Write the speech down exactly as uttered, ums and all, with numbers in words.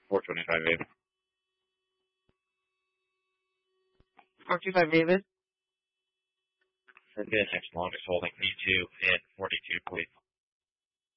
four twenty-five, David. four two five, David. Again, next longest holding V two and forty-two, please.